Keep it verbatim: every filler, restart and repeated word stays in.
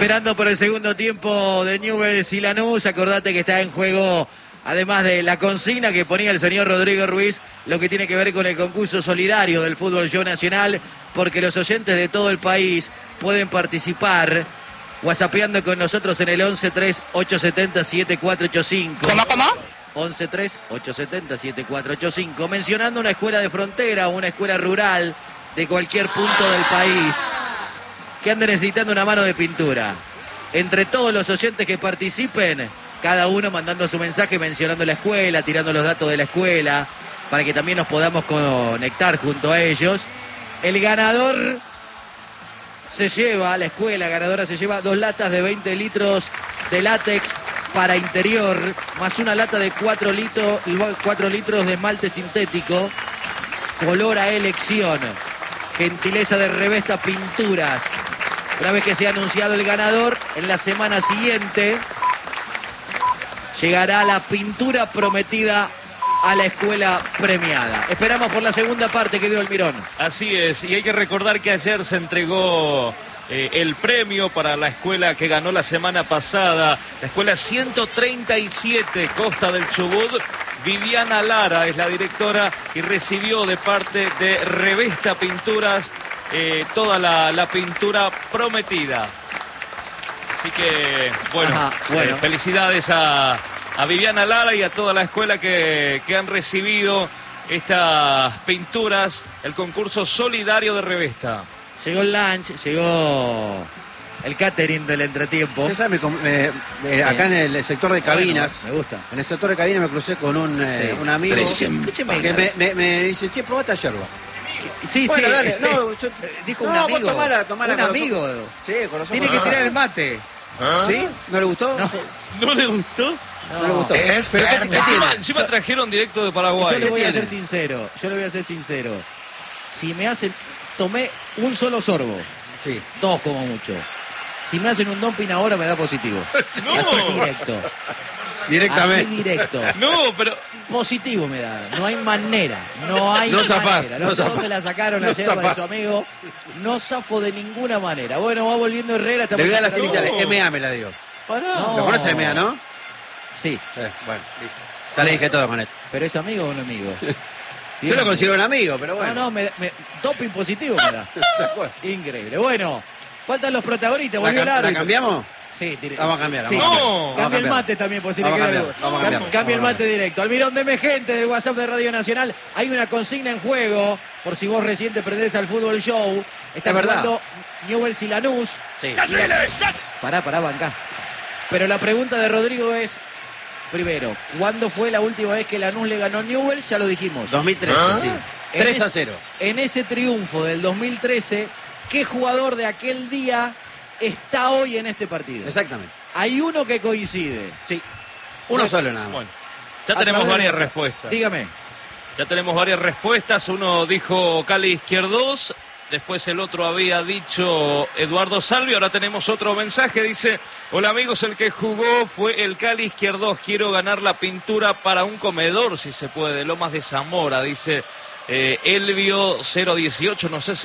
esperando por el segundo tiempo de Newell's y Lanús. Acordate que está en juego, además de la consigna que ponía el señor Rodrigo Ruiz, lo que tiene que ver con el concurso solidario del Fútbol Show Nacional, porque los oyentes de todo el país pueden participar whatsappeando con nosotros en el once tres ocho siete cero siete cuatro ocho cinco. ¿Cómo, cómo? once tres ocho siete cero siete cuatro ocho cinco, mencionando una escuela de frontera o una escuela rural de cualquier punto del país que ande necesitando una mano de pintura. Entre todos los oyentes que participen, cada uno mandando su mensaje mencionando la escuela, tirando los datos de la escuela, para que también nos podamos conectar junto a ellos. El ganador se lleva, la escuela ganadora se lleva dos latas de veinte litros de látex para interior, más una lata de cuatro litros, cuatro litros de esmalte sintético, color a elección, gentileza de Revesta Pinturas. Una vez que sea anunciado el ganador, en la semana siguiente llegará la pintura prometida a la escuela premiada. Esperamos por la segunda parte que dio el Mirón. Así es, y hay que recordar que ayer se entregó eh, el premio para la escuela que ganó la semana pasada, la escuela ciento treinta y siete Costa del Chubut. Viviana Lara es la directora y recibió de parte de Revesta Pinturas eh, toda la, la pintura prometida. Así que, bueno, Ajá, bueno. Eh, felicidades a... a Viviana Lara y a toda la escuela que, que han recibido estas pinturas, el concurso solidario de Revesta. Llegó el lunch, llegó el catering del entretiempo. Usted sabe, me, me, eh, acá en el sector de cabinas, bueno, me gusta. En el sector de cabinas me crucé con un, eh, Sí. un amigo Escúcheme, que me, me, me dice, che, probate ayer. Sí, Bueno, sí. dale, no, yo- Dijo no, un vos amigo. tomala, tomala un con los amigo. ojos. Sí, con los ojos Tiene que cerrados. tirar el mate. ¿Sí? ¿No le gustó? No. ¿No le gustó? No le gustó. Es Pero ¿qué- verdad. qué Encima, tiene? encima Yo- trajeron directo de Yo Paraguay. le voy a tiene? ser sincero. Yo le voy a ser sincero. Si me hacen, tomé un solo sorbo, Sí. dos como mucho. Si me hacen un dumping ahora me da positivo. No. Así directo. Directamente. Así directo. No, pero Positivo me da. No hay manera. No hay No manera. zafás, No, no sé zafás. dónde la sacaron No ayer la de zafás. su amigo. No zafo de ninguna manera. Bueno, va volviendo Herrera. Le estamos voy a dar las esperando- iniciales. M A me la dio. pará. No. ¿Lo conoce M A, no? Sí, Eh, bueno, listo. Ya le dije todo con esto. pero ¿es amigo o no amigo? Yo lo considero un amigo, pero bueno. No, no, me, me, doping positivo me da. Bueno. Increíble. Bueno, faltan los protagonistas. ¿La, Volvió el cam- la árbitro. cambiamos? Sí, tire- Vamos a cambiar, sí. vamos a cambiar. cambiar. No. Cambia Vamos a el cambiar. mate también, por si Vamos le a queda cambiar, algo. vamos a cambiar. Cambia el Vamos a mate directo. Almirón, deme gente del WhatsApp de Radio Nacional. Hay una consigna en juego, por si vos recién te prendés al Fútbol Show. Está Es verdad. jugando Newell's y Lanús. Sí. Pará, pará, banca. Pero la pregunta de Rodrigo es, primero, ¿cuándo fue la última vez que Lanús le ganó a Newell's? Ya lo dijimos. dos mil trece, sí. En tres a es- cero. En ese triunfo del dos mil trece, ¿qué jugador de aquel día está hoy en este partido? Exactamente. Hay uno que coincide. Sí. Uno Bueno, solo nada más. Bueno, ya A tenemos través de varias WhatsApp. respuestas. Dígame. Ya tenemos varias respuestas. Uno dijo Cali Izquierdos, después el otro había dicho Eduardo Salvi. Ahora tenemos otro mensaje. Dice, hola amigos, el que jugó fue el Cali Izquierdos. Quiero ganar la pintura para un comedor, si se puede. Lomas de Zamora, dice eh, Elvio cero dieciocho. No sé si